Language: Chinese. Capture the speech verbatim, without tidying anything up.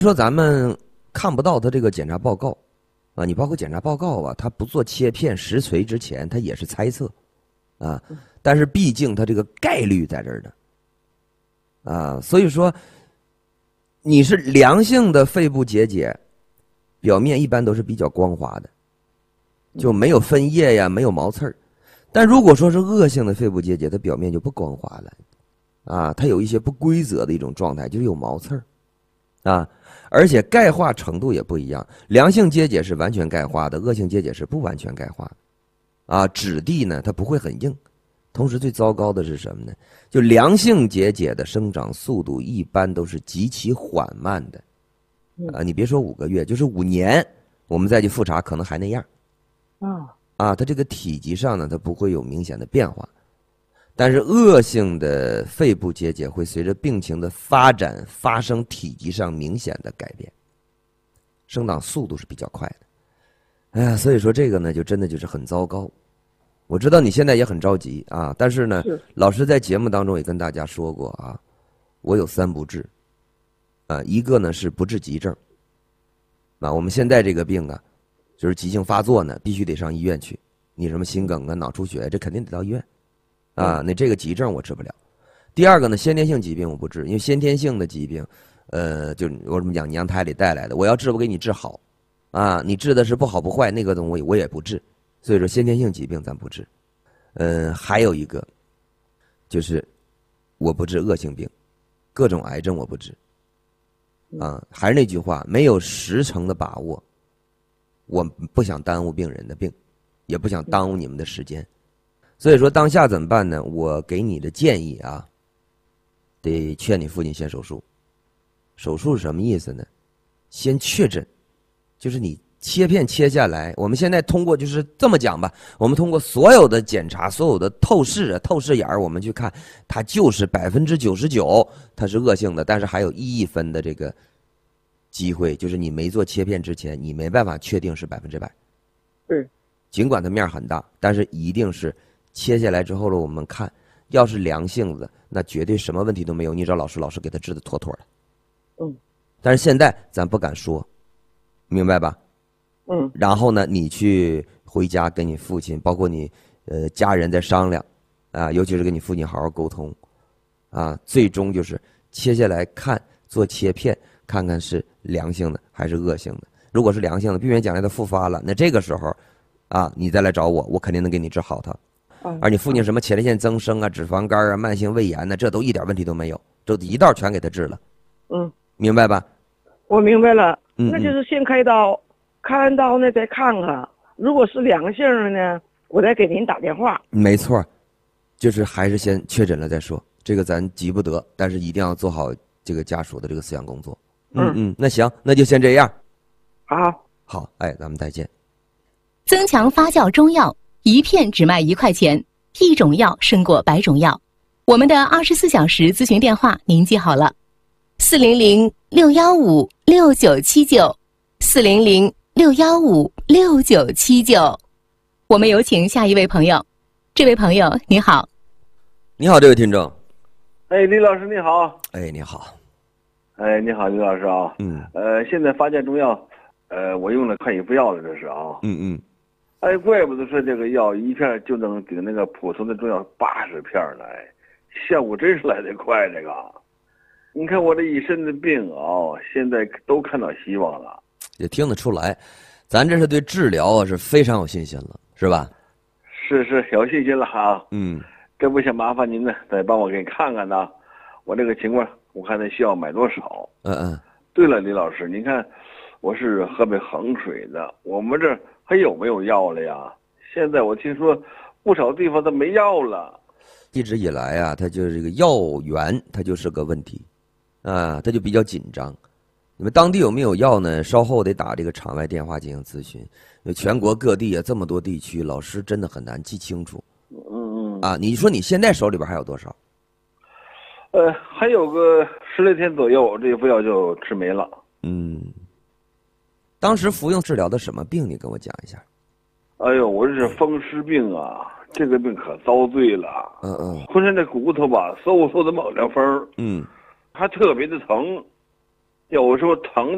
说咱们看不到他这个检查报告啊，你包括检查报告啊，他不做切片实锤之前，他也是猜测啊，但是毕竟他这个概率在这儿呢啊，所以说你是良性的肺部结节，表面一般都是比较光滑的，就没有分叶呀，没有毛刺儿。但如果说是恶性的肺部结节，它表面就不光滑了啊，它有一些不规则的一种状态，就是有毛刺儿啊，而且钙化程度也不一样，良性结节是完全钙化的，恶性结节是不完全钙化的啊，质地呢它不会很硬，同时最糟糕的是什么呢？就良性结节的生长速度一般都是极其缓慢的啊，你别说五个月，就是五年我们再去复查可能还那样啊啊，它这个体积上呢它不会有明显的变化。但是恶性的肺部结节会随着病情的发展发生体积上明显的改变，生长速度是比较快的。哎呀，所以说这个呢就真的就是很糟糕。我知道你现在也很着急啊，但是呢，老师在节目当中也跟大家说过啊，我有三不治啊，一个呢是不治急症啊，我们现在这个病啊，就是急性发作呢，必须得上医院去。你什么心梗啊、脑出血，这肯定得到医院。啊，那这个急症我治不了。第二个呢，先天性疾病我不治，因为先天性的疾病，呃，就我怎么讲，娘胎里带来的，我要治我给你治好，啊，你治的是不好不坏，那个东西我也不治，所以说先天性疾病咱不治。呃，还有一个，就是我不治恶性病，各种癌症我不治。啊，还是那句话，没有十成的把握，我不想耽误病人的病，也不想耽误你们的时间。所以说当下怎么办呢？我给你的建议啊，得劝你父亲先手术。手术是什么意思呢？先确诊，就是你切片切下来，我们现在通过就是这么讲吧，我们通过所有的检查，所有的透视透视眼儿，我们去看，它就是百分之九十九它是恶性的，但是还有一亿分的这个机会，就是你没做切片之前，你没办法确定是百分之百。 对， 尽管它面很大，但是一定是。切下来之后了，我们看，要是良性的，那绝对什么问题都没有。你找老师，老师给他治的妥妥的。 嗯。 但是现在咱不敢说，明白吧？ 嗯。 然后呢，你去回家跟你父亲，包括你呃家人在商量，啊，尤其是跟你父亲好好沟通，啊，最终就是切下来看，做切片，看看是良性的还是恶性的。如果是良性的，避免将来它复发了，那这个时候，啊，你再来找我，我肯定能给你治好它。而你父亲什么前列腺增生啊、脂肪肝啊、慢性胃炎呢、啊，这都一点问题都没有，就一道全给他治了。 嗯， 明白吧？ 我明白了。 嗯， 那就是先开刀，开完刀呢再看看，如果是良性的呢，我再给您打电话。 没错，就是还是先确诊了再说，这个咱急不得，但是一定要做好这个家属的这个思想工作。嗯嗯，那行，那就先这样。 好， 好，哎，咱们再见。 增强发酵中药。一片只卖一块钱，一种药胜过百种药。我们的二十四小时咨询电话您记好了：四零零六幺五六九七九，四零零六幺五六九七九。我们有请下一位朋友。这位朋友你好。 你好，这位听众。 哎，李老师你好。 哎，你好。 哎，你好，李老师啊。 嗯。 呃，现在发现中药，呃，我用了快一副药了，这是啊。 嗯嗯。 哎，怪不得说这个药一片就能顶那个普通的中药八十片了，哎，效果真是来得快。这个，你看我这一身的病啊，现在都看到希望了。 也听得出来，咱这是对治疗啊是非常有信心了，是吧？ 是是，有信心了哈。 嗯， 这不想麻烦您呢，再帮我给看看呢，我这个情况，我看他需要买多少。 嗯嗯。 对了，李老师，您看，我是河北衡水的，我们这还有没有药了呀？现在我听说不少地方都没药了。 一直以来啊，它就是这个药源，它就是个问题，啊，它就比较紧张。你们当地有没有药呢？稍后得打这个场外电话进行咨询。因为全国各地啊，这么多地区，老师真的很难记清楚。 嗯嗯。 啊，你说你现在手里边还有多少？ 呃，还有个十来天左右，这副药就吃没了。 嗯。当时服用治疗的什么病？你跟我讲一下。 哎呦，我这是风湿病啊，这个病可遭罪了。 嗯嗯。 浑身这骨头吧，嗖嗖的冒凉风。 嗯。 还特别的疼，有时候疼